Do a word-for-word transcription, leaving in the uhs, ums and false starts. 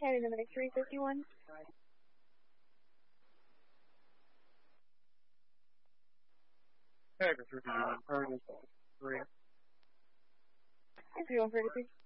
Heading to the three fifty-one. Heading to three fifty-one. Three. three one thirty-three.